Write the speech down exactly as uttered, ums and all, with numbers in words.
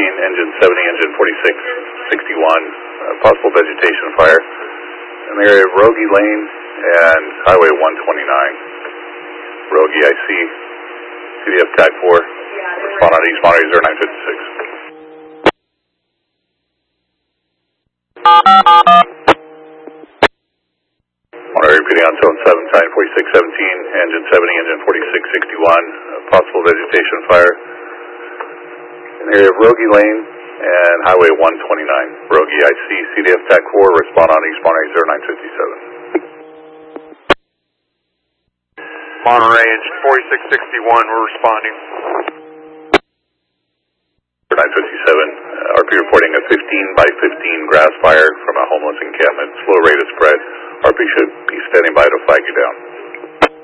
seventeen, engine seventy, engine forty-six sixty-one, uh, possible vegetation fire in the area of Rogie Lane and Highway one twenty-nine. Rogie, I see C D F Tag four, respond on East Monterey zero nine fifty-six. Monterey repeating on zone seven, time forty-six seventeen, engine seventy, engine forty-six sixty-one, uh, possible vegetation fire in the area of Rogie Lane and Highway one twenty-nine. Rogie, I see C D F Tag four, respond on East Monterey zero nine fifty-seven. Monterey, engine forty-six sixty-one, we're responding. zero nine fifty-seven, uh, R P reporting a fifteen by fifteen grass fire from a homeless encampment, slow rate of spread. R P should be standing by to flag you down.